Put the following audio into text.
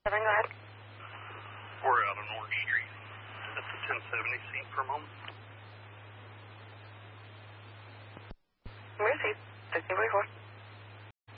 Go ahead. We're out on Orange Street. At the 1070 scene for a moment. Where's he? 1644.